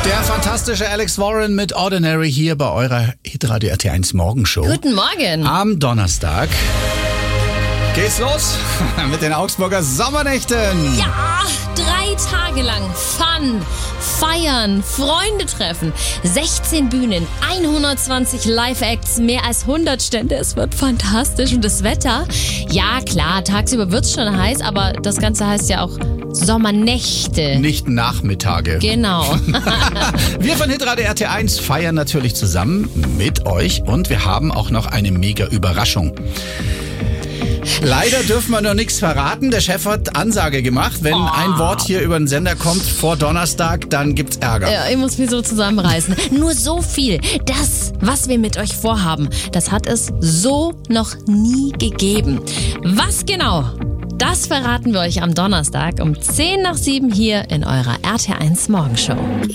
Der fantastische Alex Warren mit Ordinary hier bei eurer Hitradio RT1 Morgenshow. Guten Morgen. Am Donnerstag geht's los mit den Augsburger Sommernächten. Ja, 3 Tage lang Fun, Feiern, Freunde treffen, 16 Bühnen, 120 Live-Acts, mehr als 100 Stände. Es wird fantastisch. Und das Wetter? Ja, klar, tagsüber wird's schon heiß, aber das Ganze heißt ja auch Sommernächte. Nicht Nachmittage. Genau. Wir von Hitradio RT1 feiern natürlich zusammen mit euch und wir haben auch noch eine mega Überraschung. Leider dürfen wir noch nichts verraten. Der Chef hat Ansage gemacht. Wenn ein Wort hier über den Sender kommt vor Donnerstag, dann gibt's Ärger. Ja, ich muss mich so zusammenreißen. Nur so viel. Das, was wir mit euch vorhaben, das hat es so noch nie gegeben. Was genau? Das verraten wir euch am Donnerstag um 6:50 hier in eurer RT1 Morgenshow.